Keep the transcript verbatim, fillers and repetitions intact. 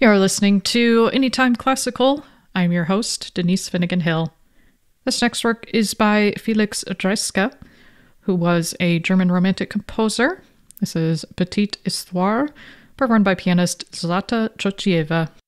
You're listening to Anytime Classical. I'm your host, Denise Finnegan Hill. This next work is by Felix Dreska, who was a German romantic composer. This is Petite Histoire, performed by pianist Zlata Chochieva.